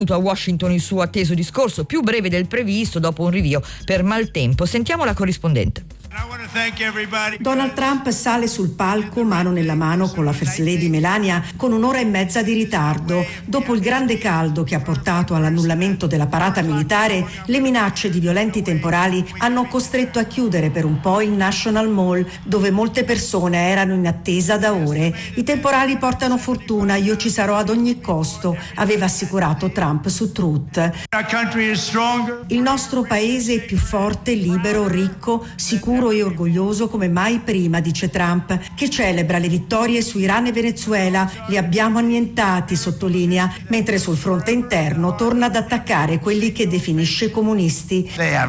a Washington il suo atteso discorso, più breve del previsto dopo un rinvio per maltempo. Sentiamo la corrispondente. Donald Trump sale sul palco mano nella mano con la First Lady Melania con un'ora e mezza di ritardo. Dopo il grande caldo che ha portato all'annullamento della parata militare, le minacce di violenti temporali hanno costretto a chiudere per un po' il National Mall, dove molte persone erano in attesa da ore. I temporali portano fortuna, io ci sarò ad ogni costo, aveva assicurato Trump su Truth. Il nostro paese è più forte, libero, ricco, sicuro e orgoglioso come mai prima, dice Trump, che celebra le vittorie su Iran e Venezuela. Li abbiamo annientati, sottolinea, mentre sul fronte interno torna ad attaccare quelli che definisce comunisti.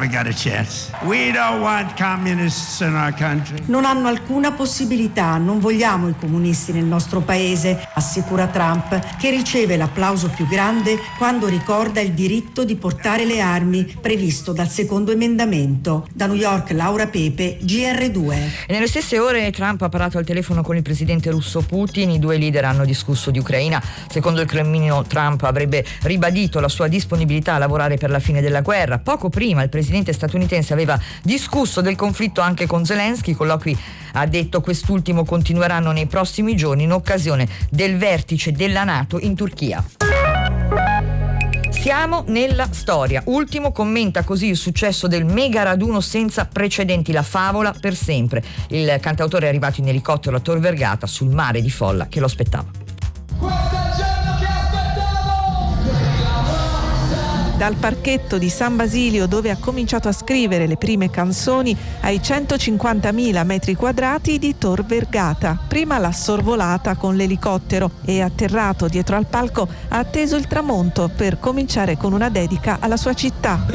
Non hanno alcuna possibilità, non vogliamo i comunisti nel nostro paese, assicura Trump, che riceve l'applauso più grande quando ricorda il diritto di portare le armi previsto dal secondo emendamento. Da New York, Laura Pepe, GR2. E nelle stesse ore Trump ha parlato al telefono con il presidente russo Putin. I due leader hanno discusso di Ucraina. Secondo il Cremlino, Trump avrebbe ribadito la sua disponibilità a lavorare per la fine della guerra. Poco prima il presidente statunitense aveva discusso del conflitto anche con Zelensky. I colloqui, ha detto, quest'ultimo continueranno nei prossimi giorni in occasione del vertice della NATO in Turchia. Siamo nella storia. Ultimo commenta così il successo del mega raduno senza precedenti, la favola per sempre. Il cantautore è arrivato in elicottero a Tor Vergata sul mare di folla che lo aspettava. Dal parchetto di San Basilio, dove ha cominciato a scrivere le prime canzoni, ai 150.000 metri quadrati di Tor Vergata. Prima l'ha sorvolata con l'elicottero e, atterrato dietro al palco, ha atteso il tramonto per cominciare con una dedica alla sua città.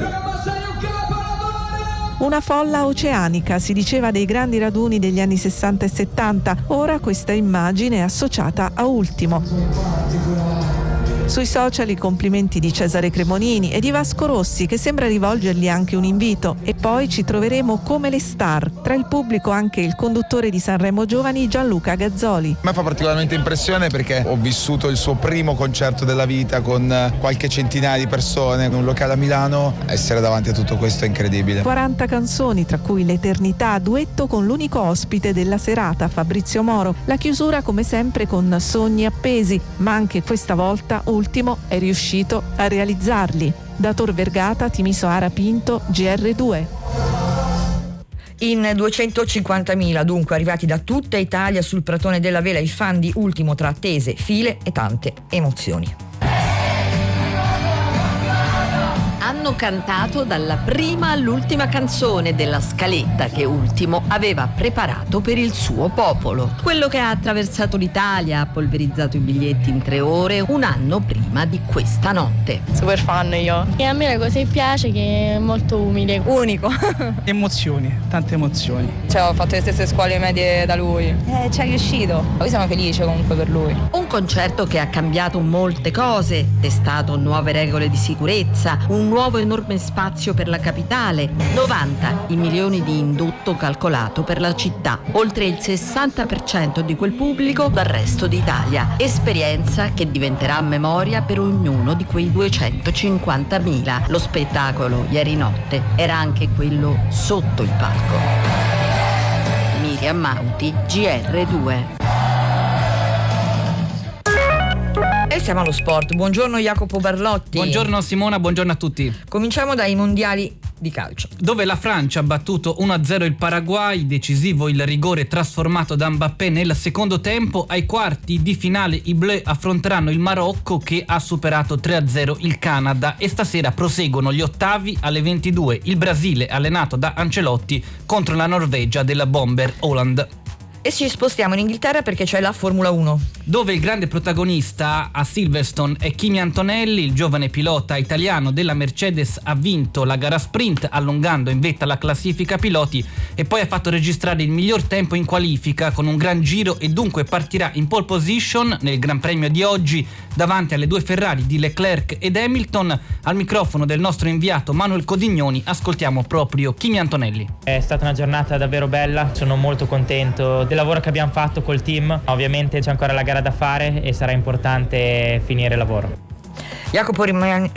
Una folla oceanica, si diceva dei grandi raduni degli anni 60 e 70. Ora questa immagine è associata a Ultimo. Sui social i complimenti di Cesare Cremonini e di Vasco Rossi, che sembra rivolgergli anche un invito. E poi ci troveremo come le star. Tra il pubblico anche il conduttore di Sanremo Giovani, Gianluca Gazzoli. A me fa particolarmente impressione perché ho vissuto il suo primo concerto della vita con qualche centinaia di persone in un locale a Milano. Essere davanti a tutto questo è incredibile. 40 canzoni, tra cui l'Eternità, duetto con l'unico ospite della serata, Fabrizio Moro. La chiusura come sempre con Sogni appesi, ma anche questa volta Ultimo è riuscito a realizzarli. Da Tor Vergata, Timisoara Pinto, GR2. In 250.000 dunque arrivati da tutta Italia sul Pratone della Vela, i fan di Ultimo, tra attese, file e tante emozioni. Hanno cantato dalla prima all'ultima canzone della scaletta che Ultimo aveva preparato per il suo popolo. Quello che ha attraversato l'Italia, ha polverizzato i biglietti in 3 ore, un anno prima di questa notte. Super fan io. E a me la cosa che piace è che è molto umile. Unico. Emozioni, tante emozioni. Cioè, ho fatto le stesse scuole medie da lui. Ci è riuscito. Noi siamo felici comunque per lui. Un concerto che ha cambiato molte cose, testato nuove regole di sicurezza, un nuovo enorme spazio per la capitale, 90 i milioni di indotto calcolato per la città, oltre il 60% di quel pubblico dal resto d'Italia. Esperienza che diventerà memoria per ognuno di quei 250.000. Lo spettacolo ieri notte era anche quello sotto il palco. Miriam Mauti, GR2. E siamo allo sport. Buongiorno Jacopo Barlotti. Buongiorno Simona, buongiorno a tutti. Cominciamo dai mondiali di calcio, dove la Francia ha battuto 1-0 il Paraguay, decisivo il rigore trasformato da Mbappé nel secondo tempo. Ai quarti di finale i Bleu affronteranno il Marocco, che ha superato 3-0 il Canada, e stasera proseguono gli ottavi alle 22, il Brasile allenato da Ancelotti contro la Norvegia della Bomber Holland. E ci spostiamo in Inghilterra perché c'è la Formula 1, dove il grande protagonista a Silverstone è Kimi Antonelli. Il giovane pilota italiano della Mercedes ha vinto la gara sprint, allungando in vetta la classifica piloti, e poi ha fatto registrare il miglior tempo in qualifica con un gran giro, e dunque partirà in pole position nel Gran Premio di oggi davanti alle 2 Ferrari di Leclerc ed Hamilton. Al microfono del nostro inviato Manuel Codignoni ascoltiamo proprio Kimi Antonelli. È stata una giornata davvero bella, sono molto contento del lavoro che abbiamo fatto col team. Ovviamente c'è ancora la gara da fare e sarà importante finire il lavoro. Jacopo